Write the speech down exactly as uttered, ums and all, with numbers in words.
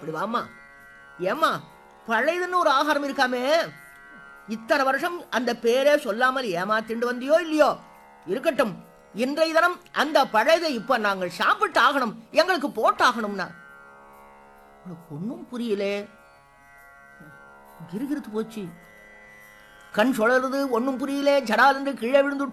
இப்படி வாமா. ஏம்மா, பழையதுன்னு ஒரு ஆகாரம் இருக்காமே, இத்தனை வருஷம் அந்த பேரே சொல்லாமல் ஏமாத்திண்டு வந்தியோ இல்லையோ? இருக்கட்டும், இன்றைய தினம் அந்த பழையதை இப்ப நாங்கள் சாப்பிட்டு ஆகணும், எங்களுக்கு போட்டாகணும்னா. ஒன்னும் புரியலே, கிருகிருத்து போச்சு. கண் சுழறது, ஒன்னும் புரியல. ஜடால் என்று கீழே விழுந்து